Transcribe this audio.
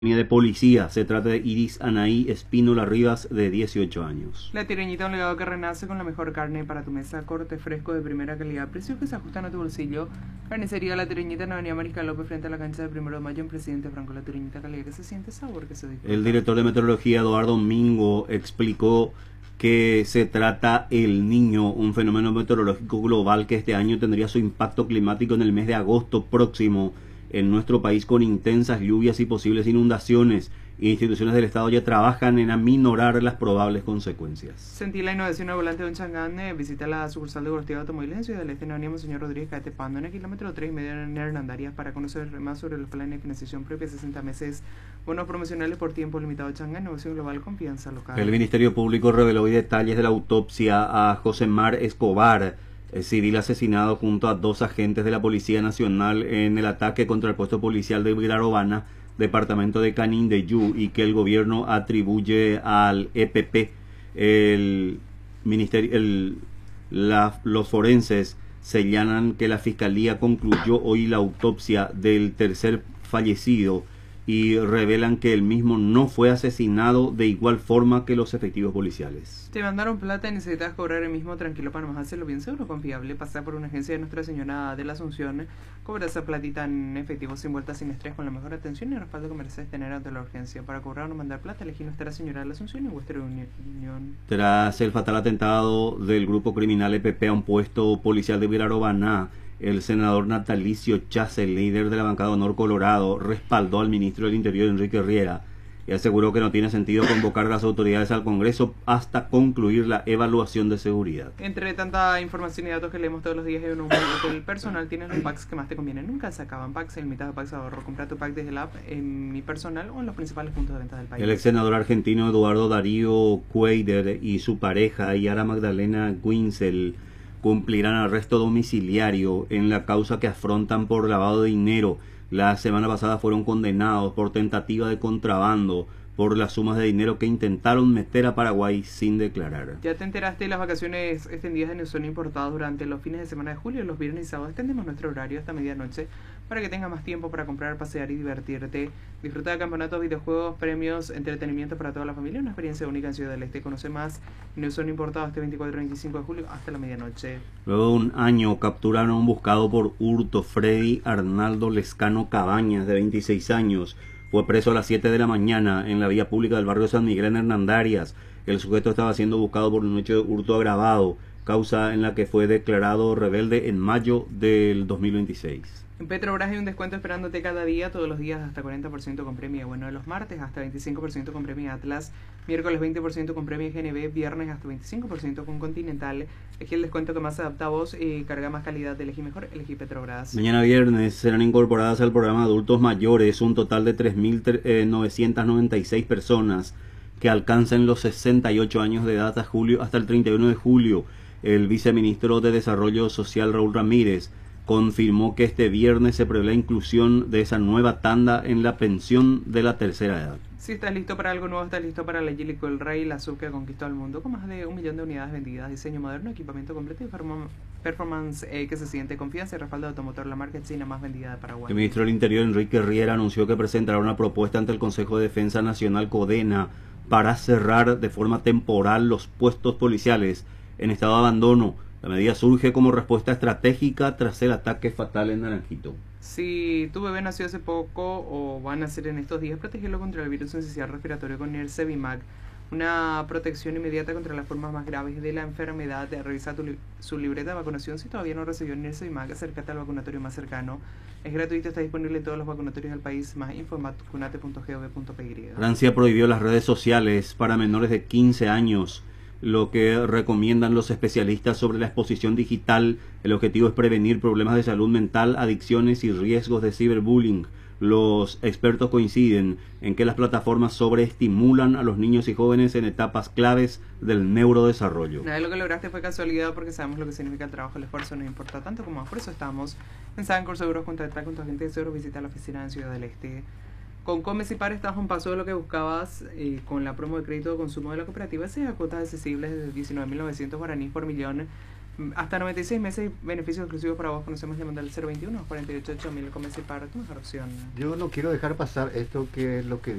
de policía. Se trata de Iris Anaí Espínola Rivas, de 18 años. La Tirañita, un legado que renace con la mejor carne para tu mesa, corte fresco de primera calidad, precios que se ajustan a tu bolsillo. Carnicería La Tirañita en Avenida Mariscal López, frente a la cancha del 1 de mayo, en Presidente Franco. La Tirañita, calidad que se siente, sabor que se disfruta. El director de meteorología, Eduardo Mingo, explicó que se trata El Niño, un fenómeno meteorológico global que este año tendría su impacto climático en el mes de agosto próximo en nuestro país, con intensas lluvias y posibles inundaciones. Instituciones del Estado ya trabajan en aminorar las probables consecuencias. Sentí la innovación al volante de un Changán. Visita la sucursal de Gorostiaga Automóviles en Ciudad del Este, en Avenida Monseñor Rodríguez Caete Pando, en el kilómetro 3,5 en Hernandarias, para conocer más sobre los planes de financiación propia, 60 meses, bonos promocionales por tiempo limitado. Changán, negocio global, confianza local. El Ministerio Público reveló hoy detalles de la autopsia a Josemar Escobar, civil asesinado junto a 2 agentes de la Policía Nacional en el ataque contra el puesto policial de Virarobana, departamento de Canindeyú, y que el gobierno atribuye al EPP. Los forenses señalan que la fiscalía concluyó hoy la autopsia del tercer fallecido y revelan que el mismo no fue asesinado de igual forma que los efectivos policiales. Te mandaron plata y necesitas cobrar el mismo, tranquilo, para nomás hacerlo bien seguro, confiable. Pasar por una agencia de Nuestra Señora de la Asunción, cobrar esa platita en efectivo, sin vueltas, sin estrés, con la mejor atención y el respaldo que mereces tener ante la urgencia. Para cobrar o mandar plata, elegí Nuestra Señora de la Asunción y Western Union. Tras el fatal atentado del grupo criminal EPP a un puesto policial de Virarobana, el senador natalicio Chase, líder de la bancada Honor Colorado, respaldó al ministro del Interior, Enrique Riera, y aseguró que no tiene sentido convocar a las autoridades al Congreso hasta concluir la evaluación de seguridad. Entre tanta información y datos que leemos todos los días en un mundo del personal, tienes los packs que más te convienen. Nunca se acaban. Packs ilimitados, packs de ahorro. Compra tu pack desde el app en Mi Personal o en los principales puntos de venta del país. El ex senador argentino Eduardo Darío Cueider y su pareja Yara Magdalena Guinzel cumplirán arresto domiciliario en la causa que afrontan por lavado de dinero. La semana pasada fueron condenados por tentativa de contrabando por las sumas de dinero que intentaron meter a Paraguay sin declarar. Ya te enteraste de las vacaciones extendidas en son importadas durante los fines de semana de julio, los viernes y sábados. Extendemos nuestro horario hasta medianoche para que tengas más tiempo para comprar, pasear y divertirte. Disfruta de campeonatos, videojuegos, premios, entretenimiento para toda la familia. Una experiencia única en Ciudad del Este. Conoce más en son importados este 24 y 25 de julio hasta la medianoche. Luego de un año capturaron a un buscado por hurto. Freddy Arnaldo Lescano Cabañas, de 26 años. Fue preso a las 7 de la mañana en la vía pública del barrio San Miguel en Hernandarias. El sujeto estaba siendo buscado por un hecho de hurto agravado, causa en la que fue declarado rebelde en mayo del 2026. En Petrobras hay un descuento esperándote cada día, todos los días hasta 40% con premio bueno de los martes, hasta 25% con premio Atlas, miércoles 20% con premio GNB, viernes hasta 25% con Continental. Elegí el descuento que más se adapta a vos y carga más calidad, elegí mejor, elegí Petrobras. Mañana viernes serán incorporadas al programa de adultos mayores un total de 3.996 personas que alcanzan los 68 años de edad hasta el 31 de julio. El viceministro de Desarrollo Social, Raúl Ramírez, confirmó que este viernes se prevé la inclusión de esa nueva tanda en la pensión de la tercera edad. Si estás listo para algo nuevo, estás listo para la Gillico el Rey, la sub que conquistó al mundo con más de 1 millón de unidades vendidas, diseño moderno, equipamiento completo y performance que se siente, confianza y respaldo de automotor, la marca china más vendida de Paraguay. El ministro del Interior, Enrique Riera, anunció que presentará una propuesta ante el Consejo de Defensa Nacional, CODENA, para cerrar de forma temporal los puestos policiales en estado de abandono. La medida surge como respuesta estratégica tras el ataque fatal en Naranjito. Si tu bebé nació hace poco o va a nacer en estos días, protegerlo contra el virus sincicial respiratorio con el Cevimac, una protección inmediata contra las formas más graves de la enfermedad. Revisa su libreta de vacunación. Si todavía no recibió el Cevimac, acércate al vacunatorio más cercano. Es gratuito, está disponible en todos los vacunatorios del país. Más info en vacunate.gov.py. Francia prohibió las redes sociales para menores de 15 años. Lo que recomiendan los especialistas sobre la exposición digital. El objetivo es prevenir problemas de salud mental, adicciones y riesgos de ciberbullying. Los expertos coinciden en que las plataformas sobreestimulan a los niños y jóvenes en etapas claves del neurodesarrollo. Nada de lo que lograste fue casualidad, porque sabemos lo que significa el trabajo, el esfuerzo nos importa tanto como más. Por eso estamos en Sancor Seguros. Contactar con tu agente de seguros, visita la oficina en Ciudad del Este. Con Comes y Par estás a un paso de lo que buscabas con la promo de crédito de consumo de la cooperativa. Se a cuotas accesibles de 19.900 guaraníes por millón. Hasta 96 meses beneficios exclusivos para vos. Conocemos llamando al 021 48 8000 con Messi Parto, mejor opción. Yo no quiero dejar pasar esto que es lo que